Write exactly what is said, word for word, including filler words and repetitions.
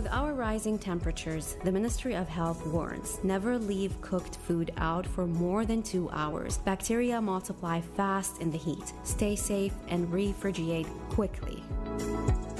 With our rising temperatures, the Ministry of Health warns never leave cooked food out for more than two hours. Bacteria multiply fast in the heat. Stay safe and refrigerate quickly.